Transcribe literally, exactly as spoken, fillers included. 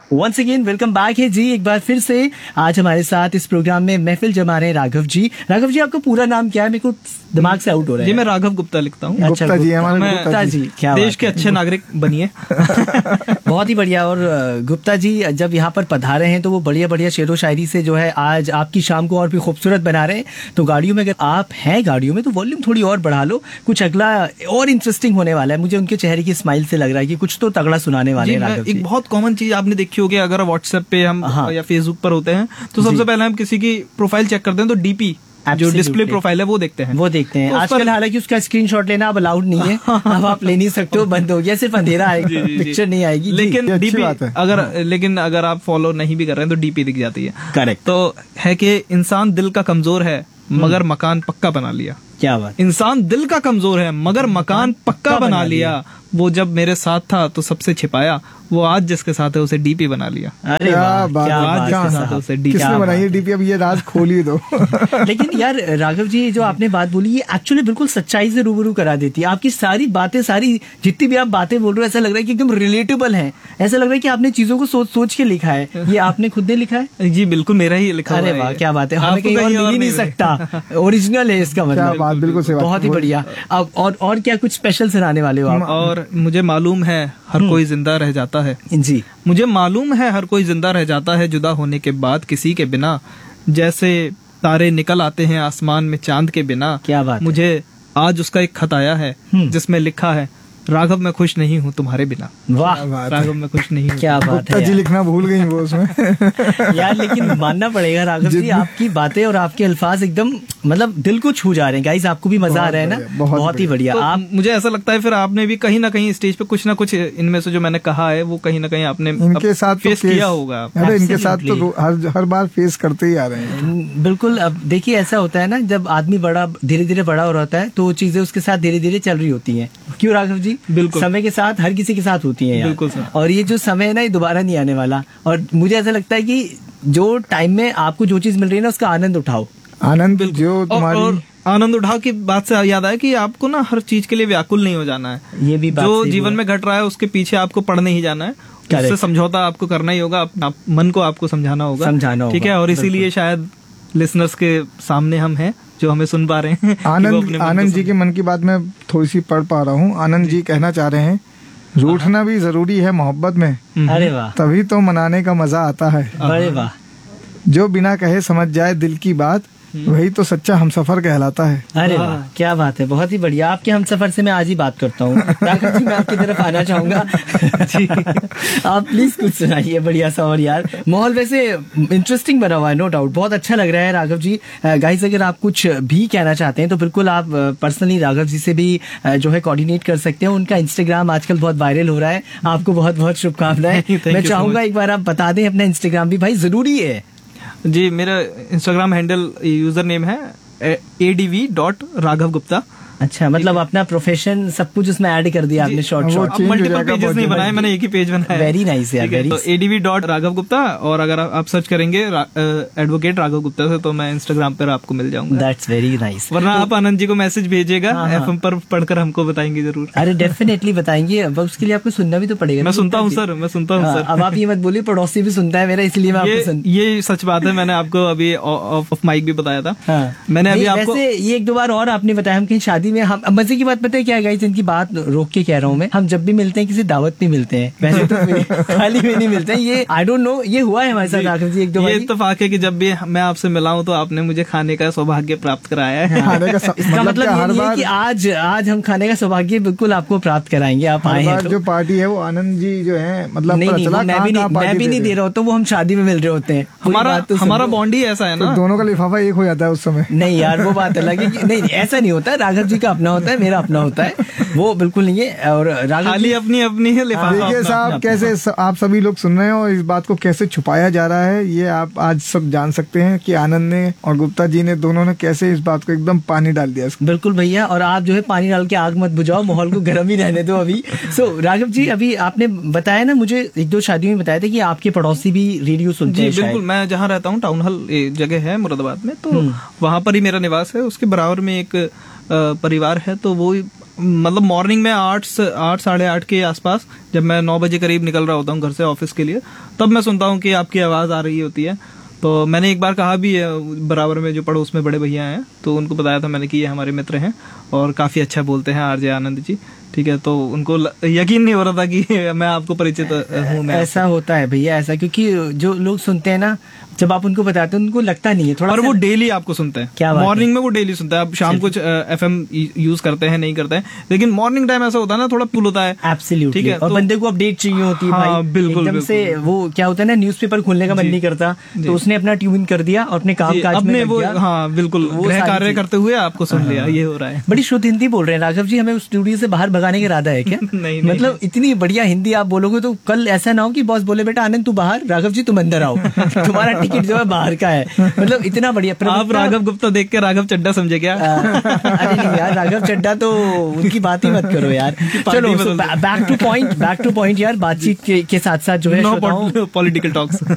Once again welcome back है जी, एक बार फिर से आज हमारे साथ इस प्रोग्राम में महफिल जमा रहे हैं राघव जी। राघव जी, आपका पूरा नाम क्या है? मेरे को दिमाग से आउट हो रहा है। जी, मैं राघव गुप्ता लिखता हूँ। अच्छा, गुप्ता जी, हमारे मैं- गुप्ता जी, क्या देश के अच्छे नागरिक बनिए। बहुत ही बढ़िया। और गुप्ता जी जब यहाँ पर पधारे हैं तो वो बढ़िया बढ़िया शेरो शायरी से जो है आज आपकी शाम को और भी खूबसूरत बना रहे हैं। तो गाड़ियों में अगर आप हैं गाड़ियों में तो वॉल्यूम थोड़ी और बढ़ा लो, कुछ अगला और इंटरेस्टिंग होने वाला है। मुझे उनके चेहरे की स्माइल से लग रहा है कि कुछ तो तगड़ा सुनाने वाले जी, हैं मैं राघव जी। एक बहुत कॉमन चीज आपने देखी होगी, अगर व्हाट्सएप पे हम हाँ। या फेसबुक पर होते हैं तो सबसे पहले हम किसी की प्रोफाइल चेक करते हैं तो डीपी जो Absolutely. डिस्प्ले प्रोफाइल है वो देखते हैं। वो देखते हैं तो उस आजकल, पर- हालांकि उसका स्क्रीनशॉट लेना अब अलाउड नहीं है। अब आप ले नहीं सकते हो, बंद हो गया, सिर्फ अंधेरा आएगा, जी, जी, जी। पिक्चर नहीं आएगी। लेकिन ये अच्छी डीपी बात है। अगर लेकिन अगर आप फॉलो नहीं भी कर रहे हैं तो डीपी दिख जाती है। करेक्ट। तो है कि इंसान दिल का कमजोर है मगर मकान पक्का बना लिया। क्या बात। इंसान दिल का कमजोर है मगर मकान पक्का बना लिया। वो जब मेरे साथ था तो सबसे छिपाया, वो आज जिसके साथ है उसे डीपी बना लिया। अरे क्या वाह, बात क्या है, बात क्या है साहब। साहब। उसे डी- क्या किसने बनाई है बात डीपी? अब ये राज खोल ही दो। लेकिन यार राघव जी, जो आपने बात बोली ये एक्चुअली बिल्कुल सच्चाई से रूबरू करा देती है। आपकी सारी बातें, सारी जितनी भी आप बातें बोल रहे हो, ऐसा लग रहा है कि एकदम रिलेटेबल है। ऐसा लग रहा है कि आपने चीजों को सोच सोच के लिखा है। ये आपने खुद ने लिखा है? जी बिल्कुल, मेरा ही लिखा हुआ अरे है वाह, ये। क्या बात है। हमें आपको कहीं और मिल ही नहीं मिलेगा। सकता, ओरिजिनल है इसका क्या मतलब। बात, बिल्कुल सही बात। बहुत ही बढ़िया। अब और और क्या कुछ स्पेशल सुनाने वाले हो आप? और मुझे मालूम है हर कोई जिंदा रह जाता है। जी, मुझे मालूम है हर कोई जिंदा रह जाता है जुदा होने के बाद किसी के बिना। जैसे तारे निकल आते हैं आसमान में चांद के बिना। क्या बात है। मुझे आज उसका एक खत आया है हम्म। जिसमें लिखा है, राघव मैं खुश नहीं हूँ तुम्हारे बिना। वाह, क्या बात है। राघव मैं खुश नहीं हूँ। क्या बात गुप्ता है जी यार। लिखना भूल गई वो उसमें। यार लेकिन मानना पड़ेगा राघव जी, आपकी बातें और आपके अल्फाज एकदम मतलब दिल को छू जा रहे हैं। गाइस, आपको भी मजा आ रहा है ना? बढ़िया, बहुत बहुत ही बढ़िया। तो आप मुझे ऐसा लगता है फिर आपने भी कहीं ना कहीं स्टेज पे कुछ ना कुछ इनमें से जो मैंने कहा है वो कहीं ना कहीं आपने इनके साथ तो फेस किया होगा। अरे इनके साथ तो Absolutely. रो- हर हर बार फेस करते ही आ रहे हैं। बिल्कुल। अब देखिए ऐसा होता है ना, जब आदमी बड़ा धीरे धीरे बड़ा हो रहा होता है तो वो चीजें उसके साथ धीरे धीरे चल रही होती हैं। क्यों राघव जी? बिल्कुल। समय के साथ हर किसी के साथ होती है यार। बिल्कुल सर। और ये जो समय है ना, ये दोबारा नहीं आने वाला। और मुझे ऐसा लगता है कि जो टाइम में आपको जो चीज मिल रही है ना, उसका आनंद उठाओ। आनंद जो और, तुम्हारी और आनंद उठाओ की बात से याद आया कि आपको ना हर चीज के लिए व्याकुल नहीं हो जाना है। ये भी बात जो सही जीवन बोला। में घट रहा है उसके पीछे आपको पड़ नहीं जाना है। Correct. उससे समझौता आपको करना ही होगा। आप, आप, मन को आपको समझाना होगा। समझाना ठीक होगा, है। और इसीलिए शायद लिसनर्स के सामने हम हैं जो हमें सुन पा रहे हैं। कि वो आनंद अपने मन को आनंद जी के मन की बात मैं थोड़ी सी पढ़ पा रहा हूँ। आनंद जी कहना चाह रहे हैं, रूठना भी जरूरी है मोहब्बत में, अरे वाह, तभी तो मनाने का मजा आता है। अरे वाह, जो बिना कहे समझ जाए दिल की बात, वही तो सच्चा हमसफर कहलाता है। अरे वाह, क्या बात है। बहुत ही बढ़िया। आपके हम सफर से मैं आज ही बात करता हूँ। राघव जी, मैं आपकी तरफ आना चाहूंगा। जी, आप प्लीज कुछ सुनाइए बढ़िया सा। और यार माहौल वैसे इंटरेस्टिंग बना हुआ है, नो डाउट। बहुत अच्छा लग रहा है राघव जी। गाइस, अगर आप कुछ भी कहना चाहते हैं तो बिल्कुल आप पर्सनली राघव जी से भी अ, जो है कोऑर्डिनेट कर सकते हैं। उनका इंस्टाग्राम आजकल बहुत वायरल हो रहा है। आपको बहुत बहुत शुभकामनाएं। Thank you, thank मैं you so चाहूंगा much. एक बार आप बता दें अपना इंस्टाग्राम भी, भाई जरूरी है। जी, मेरा इंस्टाग्राम हैंडल यूजर नेम है एडीवी डॉट राघव गुप्ता। अच्छा, मतलब अपना प्रोफेशन सब कुछ उसमें ऐड कर दिया आपने, शॉर्ट वो शॉर्ट। अब change हो मल्टीपल जाएगा पेजेस बहुत नहीं जल्दी। बनाए, मैंने एक ही पेज बनाया है। Very nice यार, ठीक है, very- तो एडीवी डॉट राघव गुप्ता। और अगर आप सर्च करेंगे एडवोकेट राघव गुप्ता से तो मैं इंस्टाग्राम पर आपको मिल जाऊंगा। That's very nice. वरना आप आनंद जी को मैसेज भेजिएगा, हाँ, हाँ। एफएम पर पढ़कर हमको बताएंगे जरूर। अरे डेफिनेटली बताएंगे। अब उसके लिए आपको सुनना भी तो पड़ेगा। मैं सुनता हूँ सर, मैं सुनता हूँ हाँ, सर। अब आप ये मत बोलिए पड़ोसी भी सुनता है मेरा, इसलिए मैं आपको ये सुन ये सच बात है। मैंने आपको अभी ऑफ माइक भी बताया था। हाँ। मैंने अभी नहीं, आपको वैसे ये एक दो बार और आपने बताया, हम कहीं शादी में, हम अब मजे की बात पता है क्या है गाइस, इनकी बात रोक के कह रहा हूँ मैं, हम जब भी मिलते हैं किसी दावत में मिलते हैं, वैसे तो फिर खाली में नहीं मिलते हैं। ये आई डोंट नो, ये हुआ है हमारे साथ राघव जी एक दो ये बार। इत्तेफाक है कि जब भी मैं आपसे मिला हूं तो आपने मुझे खाने का सौभाग्य प्राप्त कराया है। खाने का स- इसका मतलब क्या ये हर नहीं है बार कि आज आज हम खाने का सौभाग्य बिल्कुल आपको प्राप्त कराएंगे, आप हर आए हैं बार तो। जो पार्टी है वो आनंद जी जो है, मतलब नहीं पता नहीं, चला वो मैं कहाँ भी नहीं कहाँ मैं पार्टी भी नहीं रहे दे रहा होता, वो हम शादी में मिल रहे होते हैं। पूरी हमारा बात तो हमारा सुनो। बॉन्ड ही ऐसा है तो ना। दोनों का लिफाफा एक हो जाता है उस समय। नहीं यार, वो बात अलग है कि नहीं ऐसा नहीं होता है। राघव जी का अपना होता है, मेरा अपना होता है, वो बिल्कुल नहीं है। और राघव खाली जी अपनी अपनी है लिफाफा देखिए अपना साहब, अपना। कैसे स- आप सभी लोग सुन रहे हैं और इस बात को कैसे छुपाया जा रहा है, ये आप आज सब जान सकते हैं कि आनंद ने और गुप्ता जी ने दोनों ने कैसे इस बात को एकदम पानी डाल दिया इसको। बिल्कुल भैया। और आप जो है पानी डाल के आग मत बुझाओ, माहौल को गर्म ही रहने दो अभी। सो so, राघव जी, अभी आपने बताया ना मुझे, एक दो शादियों में बताया था कि आपके पड़ोसी भी रेडियो सुनते जी हैं शायद। बिल्कुल। मैं जहाँ रहता हूँ टाउन हॉल जगह है मुरादाबाद में, तो वहाँ पर ही मेरा निवास है। उसके बराबर में एक अ, परिवार है, तो वो मतलब मॉर्निंग में आठ से आठ साढ़े आठ के आसपास, जब मैं नौ बजे करीब निकल रहा होता हूँ घर से ऑफिस के लिए, तब मैं सुनता हूँ कि आपकी आवाज़ आ रही होती है। तो मैंने एक बार कहा भी है, बराबर में जो पड़ोस में बड़े भैया हैं, तो उनको बताया था मैंने कि ये हमारे मित्र हैं और काफ़ी अच्छा बोलते हैं आरजे आनंद जी, ठीक है। तो उनको ल- यकीन नहीं हो रहा था कि मैं आपको परिचित हूँ। मैं ऐसा होता है भैया, ऐसा, क्योंकि जो लोग सुनते हैं ना, जब आप उनको बताते हैं उनको लगता नहीं है थोड़ा, और सा- वो डेली आपको सुनते हैं। क्या बात है। मॉर्निंग में वो डेली सुनते हैं। अब शाम कुछ एफएम यूज करते हैं नहीं करते हैं, लेकिन मॉर्निंग टाइम ऐसा होता है ना, थोड़ा पुल होता है। एब्सोल्युटली, ठीक है, और तो- बंदे को अपडेट चाहिए होती है हाँ, भाई, बिल्कुल, एकदम बिल्कुल, से बिल्कुल। वो क्या होता है ना, न्यूज़पेपर खोलने का मन जी, नहीं करता, जी। तो उसने अपना ट्यून कर दिया और अपने काम जी, काज में अपने लग वो गया। हाँ बिल्कुल, वो गृह सारी कार्य चीज़- करते हुए आपको सुन लिया, ये हो रहा है। बड़ी शुद्ध हिंदी बोल रहे हैं राघव जी, हमें उस स्टूडियो से बाहर भगाने का इरादा है क्या? नहीं, नहीं, मतलब इतनी बढ़िया हिंदी आप बोलोगे तो कल ऐसा ना हो कि बॉस बोले बेटा आनंद तू बाहर, राघव जी तुम अंदर आओ, तुम्हारा टिकट जो है बाहर का है। मतलब इतना बढ़िया। आप राघव गुप्ता देख के राघव चड्ढा समझे क्या? आ, अरे नहीं यार, राघव चड्ढा तो उनकी बात ही मत करो यार। चलो बदल दो। Back two point, back two point यार, बातचीत के, के साथ साथ जो है नो श्रोताओं, पॉलिटिकल टॉक्स।